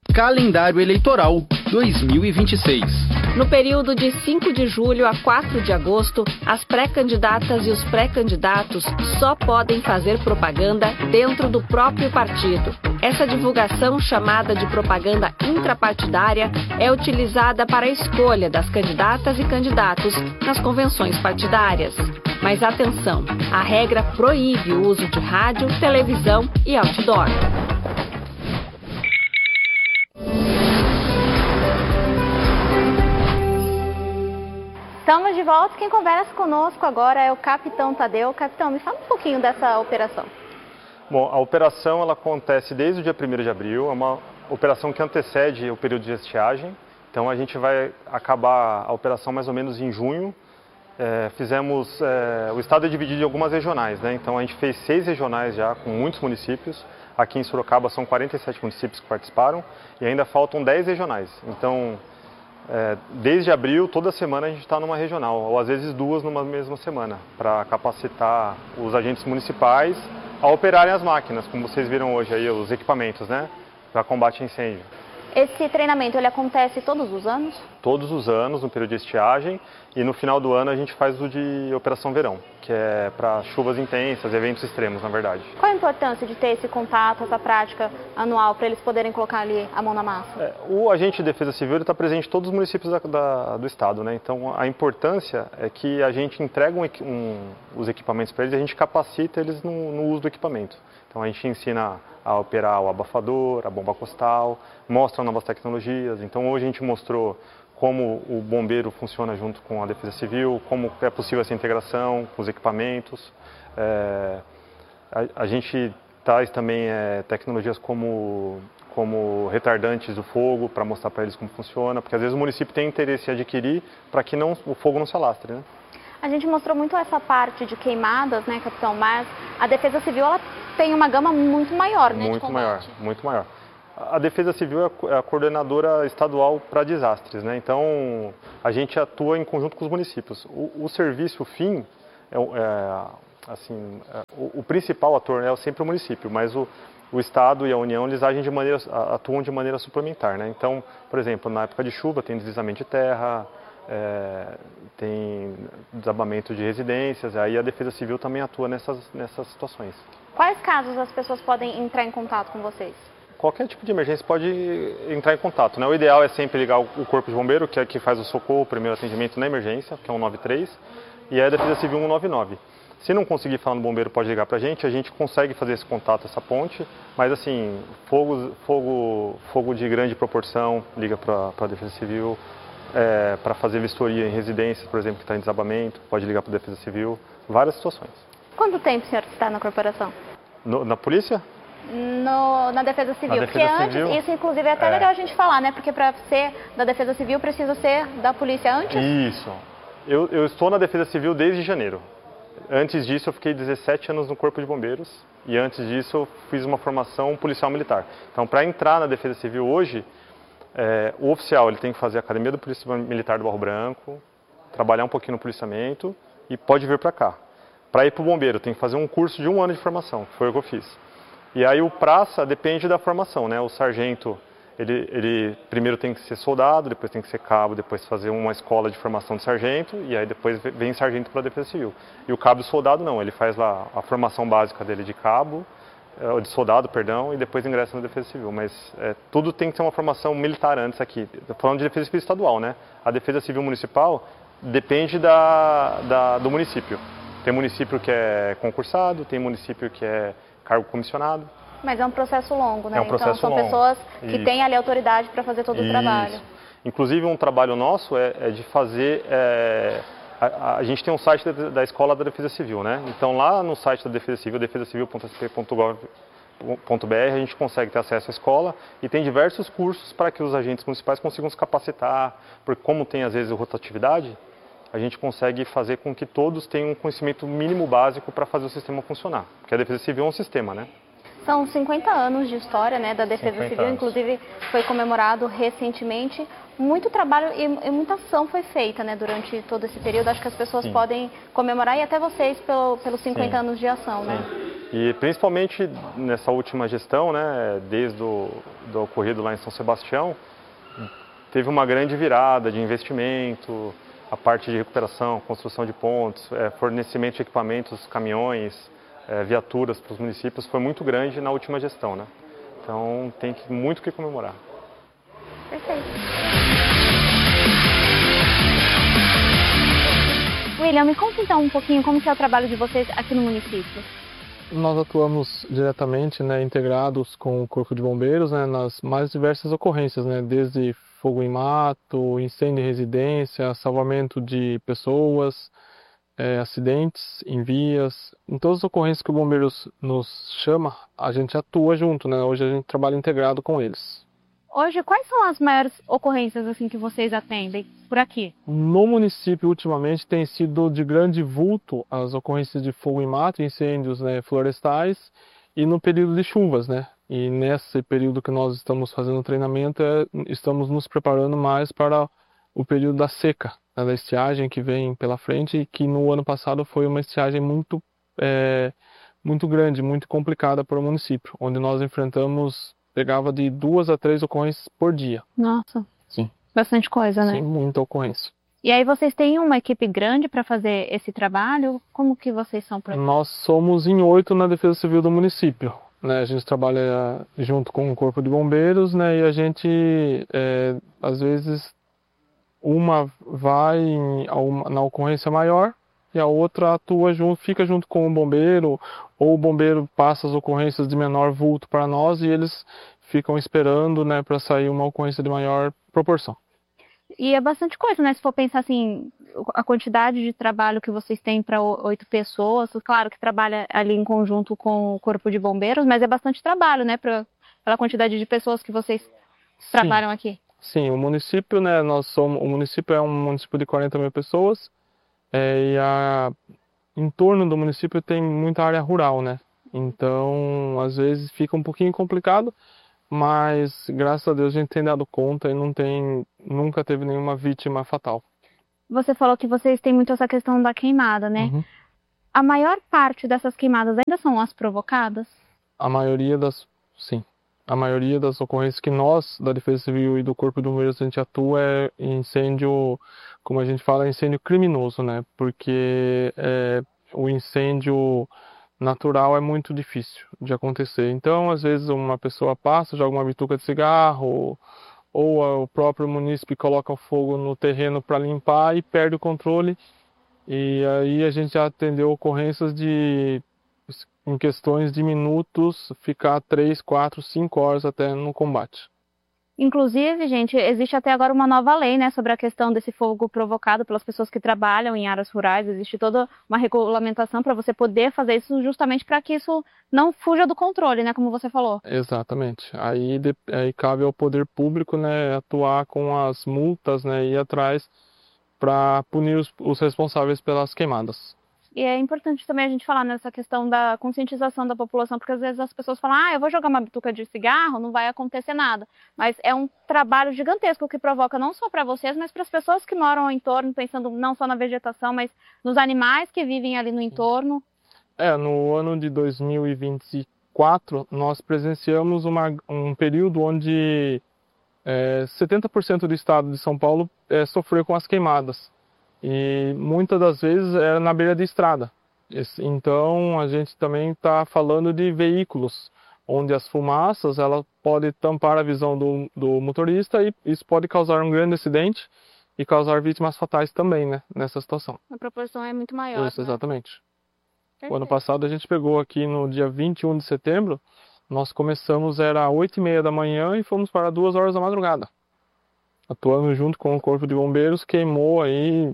Calendário Eleitoral 2026. No período de 5 de julho a 4 de agosto, as pré-candidatas e os pré-candidatos só podem fazer propaganda dentro do próprio partido. Essa divulgação, chamada de propaganda intrapartidária, é utilizada para a escolha das candidatas e candidatos nas convenções partidárias. Mas atenção, a regra proíbe o uso de rádio, televisão e outdoor. Estamos de volta. Quem conversa conosco agora é o Capitão Tadeu. Capitão, me fala um pouquinho dessa operação. Bom, a operação ela acontece desde o dia 1º de abril, é uma operação que antecede o período de estiagem. Então a gente vai acabar a operação mais ou menos em junho. O estado é dividido em algumas regionais, né? Então a gente fez 6 regionais já, com muitos municípios. Aqui em Sorocaba são 47 municípios que participaram e ainda faltam 10 regionais. Então, desde abril, toda semana a gente está numa regional, ou às vezes 2 numa mesma semana, para capacitar os agentes municipais a operarem as máquinas, como vocês viram hoje aí, os equipamentos, né, para combate a incêndio. Esse treinamento, ele acontece todos os anos? Todos os anos, no período de estiagem, e no final do ano a gente faz o de Operação Verão, que é para chuvas intensas, eventos extremos, na verdade. Qual a importância de ter esse contato, essa prática anual, para eles poderem colocar ali a mão na massa? O agente de defesa civil está presente em todos os municípios do estado, né? Então a importância é que a gente entrega os equipamentos para eles e a gente capacita eles no uso do equipamento. Então a gente ensina a operar o abafador, a bomba costal, mostra novas tecnologias. Então hoje a gente mostrou como o bombeiro funciona junto com a Defesa Civil, como é possível essa integração com os equipamentos. A gente traz também tecnologias como retardantes do fogo, para mostrar para eles como funciona, porque às vezes o município tem interesse em adquirir para que o fogo não se alastre, né? A gente mostrou muito essa parte de queimadas, né, capitão, mas a Defesa Civil ela tem uma gama muito maior, né, de combate. Muito maior. A Defesa Civil é a coordenadora estadual para desastres, né? Então a gente atua em conjunto com os municípios. O serviço, o fim, o principal ator é sempre o município, mas o Estado e a União eles atuam de maneira suplementar, né? Então, por exemplo, na época de chuva tem deslizamento de terra, tem desabamento de residências, aí a Defesa Civil também atua nessas situações. Quais casos as pessoas podem entrar em contato com vocês? Qualquer tipo de emergência pode entrar em contato, né? O ideal é sempre ligar o Corpo de Bombeiro, que é que faz o socorro, o primeiro atendimento na emergência, que é o 193, e a Defesa Civil 199. Se não conseguir falar no bombeiro, pode ligar para a gente consegue fazer esse contato, essa ponte, mas assim, fogo de grande proporção, liga para a Defesa Civil. Para fazer vistoria em residências, por exemplo, que está em desabamento, pode ligar para a Defesa Civil, várias situações. Quanto tempo o senhor está na corporação? Na polícia? Na Defesa Civil, porque antes, isso inclusive é até legal a gente falar, né? Porque para ser da Defesa Civil precisa ser da polícia antes? Isso. Eu estou na Defesa Civil desde janeiro. Antes disso eu fiquei 17 anos no Corpo de Bombeiros e antes disso eu fiz uma formação policial militar. Então para entrar na Defesa Civil hoje, o oficial ele tem que fazer a Academia do Polícia Militar do Barro Branco, trabalhar um pouquinho no policiamento e pode vir para cá. Para ir para o bombeiro tem que fazer um curso de 1 ano de formação, que foi o que eu fiz. E aí o praça depende da formação, né? O sargento, ele primeiro tem que ser soldado, depois tem que ser cabo, depois fazer uma escola de formação de sargento e aí depois vem sargento para a Defesa Civil. E o cabo soldado não, ele faz lá a formação básica dele de cabo, de soldado, perdão, e depois ingressa na Defesa Civil. Mas tudo tem que ter uma formação militar antes aqui. Estou falando de Defesa Civil estadual, né? A Defesa Civil municipal depende do município. Tem município que é concursado, tem município que é cargo comissionado. Mas é um processo longo, né? É um processo longo. Então são pessoas que têm ali autoridade para fazer todo o trabalho. Inclusive um trabalho nosso é de fazer... A gente tem um site da Escola da Defesa Civil, né? Então lá no site da Defesa Civil, defesacivil.sp.gov.br, a gente consegue ter acesso à escola e tem diversos cursos para que os agentes municipais consigam se capacitar, porque como tem às vezes rotatividade, a gente consegue fazer com que todos tenham um conhecimento mínimo básico para fazer o sistema funcionar, porque a Defesa Civil é um sistema, né? São 50 anos de história, né, da Defesa Civil, inclusive foi comemorado recentemente. Muito trabalho e muita ação foi feita, né, durante todo esse período. Acho que as pessoas podem comemorar e até vocês pelos 50 anos de ação, né? E principalmente nessa última gestão, né, desde do ocorrido lá em São Sebastião, teve uma grande virada de investimento, a parte de recuperação, construção de pontes, fornecimento de equipamentos, caminhões, viaturas para os municípios foi muito grande na última gestão, né? Então tem muito que comemorar. Perfeito. William, me conta então um pouquinho como que é o trabalho de vocês aqui no município. Nós atuamos diretamente, né, integrados com o Corpo de Bombeiros, né, nas mais diversas ocorrências, né, desde fogo em mato, incêndio em residência, salvamento de pessoas, acidentes em vias. Em todas as ocorrências que o Bombeiros nos chama, a gente atua junto, né, hoje a gente trabalha integrado com eles. Hoje, quais são as maiores ocorrências assim que vocês atendem por aqui? No município, ultimamente, tem sido de grande vulto as ocorrências de fogo em mato, incêndios, né, florestais, e no período de chuvas, né? E nesse período que nós estamos fazendo treinamento, estamos nos preparando mais para o período da seca, né, da estiagem que vem pela frente, e que no ano passado foi uma estiagem muito grande, muito complicada para o município, onde nós enfrentamos... Pegava de 2 a 3 ocorrências por dia. Nossa. Sim. Bastante coisa, né? Sim, muita ocorrência. E aí vocês têm uma equipe grande para fazer esse trabalho? Como que vocês são por aqui? Nós somos em 8 na Defesa Civil do município, né? A gente trabalha junto com o Corpo de Bombeiros, né? E a gente, às vezes, uma vai na ocorrência maior e a outra atua junto, fica junto com o bombeiro, ou o bombeiro passa as ocorrências de menor vulto para nós e eles ficam esperando, né, para sair uma ocorrência de maior proporção. E é bastante coisa, né? Se for pensar assim, a quantidade de trabalho que vocês têm para 8 pessoas, claro que trabalha ali em conjunto com o Corpo de Bombeiros, mas é bastante trabalho, né, pela quantidade de pessoas que vocês trabalham aqui. Sim, o município, né, o município é um município de 40 mil pessoas. Em torno do município tem muita área rural, né? Então, às vezes fica um pouquinho complicado, mas graças a Deus a gente tem dado conta e nunca teve nenhuma vítima fatal. Você falou que vocês têm muito essa questão da queimada, né? Uhum. A maior parte dessas queimadas ainda são as provocadas? Sim. A maioria das ocorrências que nós, da Defesa Civil e do Corpo de Bombeiros, a gente atua é incêndio, como a gente fala, incêndio criminoso, né? Porque o incêndio natural é muito difícil de acontecer. Então, às vezes, uma pessoa passa, joga uma bituca de cigarro, ou o próprio munícipe coloca o fogo no terreno para limpar e perde o controle. E aí a gente já atendeu ocorrências em questões de minutos, ficar 3, 4, 5 horas até no combate. Inclusive, gente, existe até agora uma nova lei, né, sobre a questão desse fogo provocado pelas pessoas que trabalham em áreas rurais. Existe toda uma regulamentação para você poder fazer isso justamente para que isso não fuja do controle, né, como você falou. Exatamente. Aí cabe ao poder público, né, atuar com as multas, né, ir atrás para punir os responsáveis pelas queimadas. E é importante também a gente falar nessa questão da conscientização da população, porque às vezes as pessoas falam, eu vou jogar uma bituca de cigarro, não vai acontecer nada. Mas é um trabalho gigantesco que provoca não só para vocês, mas para as pessoas que moram ao entorno, pensando não só na vegetação, mas nos animais que vivem ali no entorno. No ano de 2024, nós presenciamos um período onde 70% do estado de São Paulo sofreu com as queimadas. E muitas das vezes era na beira de estrada. Então a gente também está falando de veículos, onde as fumaças ela pode tampar a visão do motorista e isso pode causar um grande acidente e causar vítimas fatais também, né, nessa situação. A proporção é muito maior. Isso, exatamente. Perfeito. O ano passado a gente pegou aqui no dia 21 de setembro, nós começamos, era 8h30 da manhã e fomos para 2 horas da madrugada. Atuando junto com o Corpo de Bombeiros, queimou aí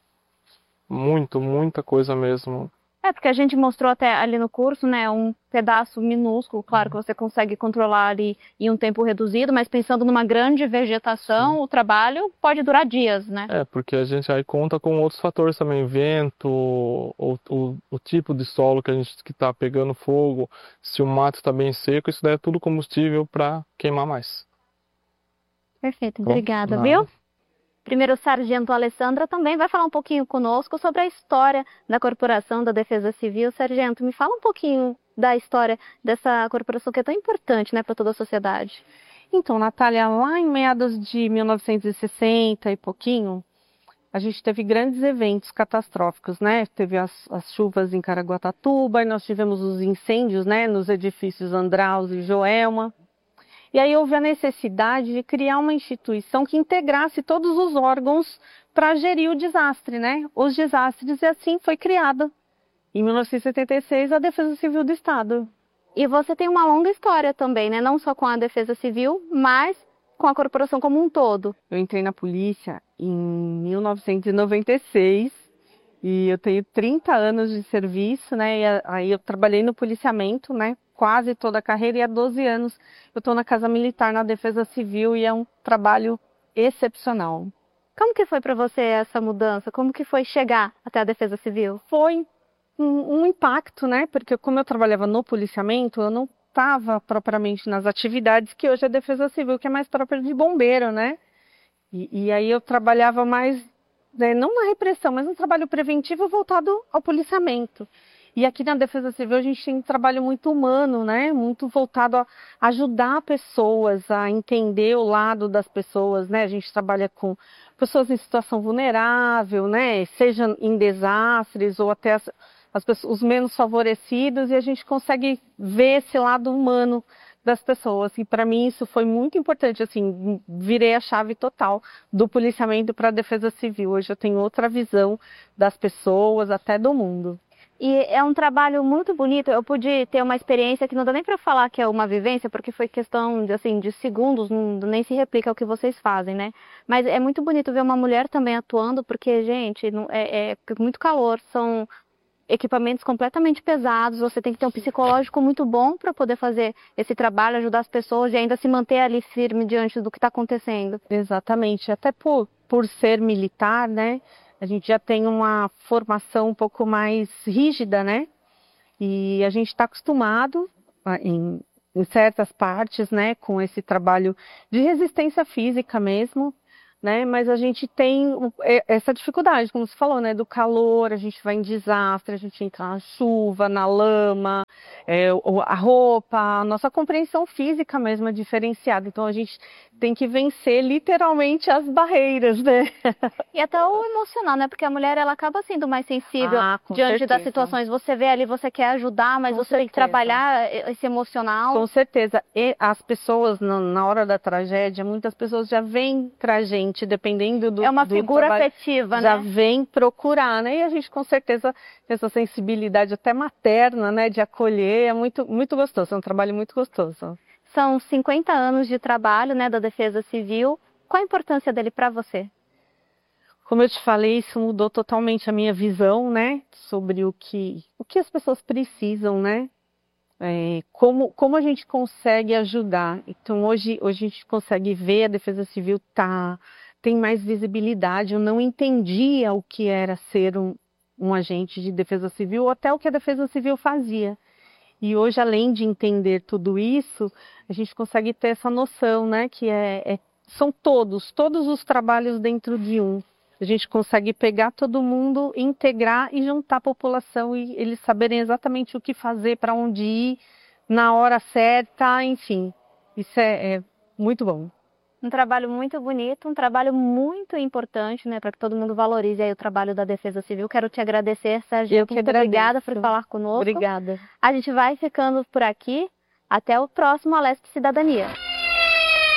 muita coisa mesmo. Porque a gente mostrou até ali no curso, né, um pedaço minúsculo, claro que você consegue controlar ali em um tempo reduzido, mas pensando numa grande vegetação, sim, o trabalho pode durar dias, né? Porque a gente aí conta com outros fatores também, vento, o tipo de solo que está pegando fogo, se o mato está bem seco, isso daí é tudo combustível para queimar mais. Perfeito, obrigada, viu? Primeiro, o Sargento Alessandra também vai falar um pouquinho conosco sobre a história da Corporação da Defesa Civil. Sargento, me fala um pouquinho da história dessa corporação que é tão importante, né, para toda a sociedade? Então, Natália, lá em meados de 1960 e pouquinho, a gente teve grandes eventos catastróficos, né? Teve as chuvas em Caraguatatuba, e nós tivemos os incêndios, né, nos edifícios Andraus e Joelma. E aí houve a necessidade de criar uma instituição que integrasse todos os órgãos para gerir o desastre, né? Os desastres, e assim foi criada, em 1976, a Defesa Civil do Estado. E você tem uma longa história também, né? Não só com a Defesa Civil, mas com a corporação como um todo. Eu entrei na polícia em 1996 e eu tenho 30 anos de serviço, né? E aí eu trabalhei no policiamento, né? Quase toda a carreira, e há 12 anos eu estou na Casa Militar, na Defesa Civil, e é um trabalho excepcional. Como que foi para você essa mudança? Como que foi chegar até a Defesa Civil? Foi um impacto, né? Porque como eu trabalhava no policiamento, eu não estava propriamente nas atividades que hoje é a Defesa Civil, que é mais própria de bombeiro, né? E aí eu trabalhava mais, né, não na repressão, mas um trabalho preventivo voltado ao policiamento. E aqui na Defesa Civil a gente tem um trabalho muito humano, né? Muito voltado a ajudar pessoas a entender o lado das pessoas, né? A gente trabalha com pessoas em situação vulnerável, né? Seja em desastres ou até os menos favorecidos, e a gente consegue ver esse lado humano das pessoas. E para mim isso foi muito importante, assim, virei a chave total do policiamento para a Defesa Civil. Hoje eu tenho outra visão das pessoas, até do mundo. E é um trabalho muito bonito. Eu pude ter uma experiência que não dá nem para falar que é uma vivência, porque foi questão assim, de segundos, nem se replica ao que vocês fazem, né? Mas é muito bonito ver uma mulher também atuando, porque, gente, é muito calor, são equipamentos completamente pesados, você tem que ter um psicológico muito bom para poder fazer esse trabalho, ajudar as pessoas e ainda se manter ali firme diante do que está acontecendo. Exatamente, até por ser militar, né? A gente já tem uma formação um pouco mais rígida, né? E a gente está acostumado em certas partes, né? Com esse trabalho de resistência física mesmo, né? Mas a gente tem essa dificuldade, como você falou, né? Do calor, a gente vai em desastre, a gente entra na chuva, na lama, a roupa, a nossa compreensão física mesmo é diferenciada. Então a gente tem que vencer literalmente as barreiras, né? E até o emocional, né? Porque a mulher, ela acaba sendo mais sensível diante das situações. Você vê ali, você quer ajudar, mas você tem que trabalhar esse emocional. Com certeza. E as pessoas, na hora da tragédia, muitas pessoas já vêm pra gente, dependendo do é uma figura trabalho, afetiva, né? Já vem procurar, né? E a gente, com certeza, tem essa sensibilidade até materna, né? De acolher. É muito, muito gostoso. É um trabalho muito gostoso. São 50 anos de trabalho, né, da Defesa Civil. Qual a importância dele para você? Como eu te falei, isso mudou totalmente a minha visão, né, sobre o que as pessoas precisam, né, como a gente consegue ajudar. Então, hoje a gente consegue ver a Defesa Civil tem mais visibilidade. Eu não entendia o que era ser um agente de Defesa Civil, ou até o que a Defesa Civil fazia. E hoje, além de entender tudo isso, a gente consegue ter essa noção, né, que são todos os trabalhos dentro de um. A gente consegue pegar todo mundo, integrar e juntar a população, e eles saberem exatamente o que fazer, para onde ir, na hora certa, enfim. Isso é muito bom. Um trabalho muito bonito, um trabalho muito importante, né, para que todo mundo valorize aí o trabalho da Defesa Civil. Quero te agradecer, Sérgio. Muito obrigada por falar conosco. Obrigada. A gente vai ficando por aqui. Até o próximo Alesp Cidadania.